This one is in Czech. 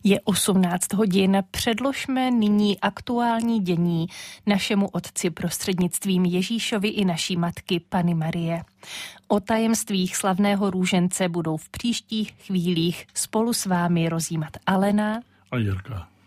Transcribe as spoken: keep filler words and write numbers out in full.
Je osmnáct hodin, předložme nyní aktuální dění našemu Otci prostřednictvím Ježíšovi i naší matky Panny Marie. O tajemstvích slavného růžence budou v příštích chvílích spolu s vámi rozjímat Alena a Jirka.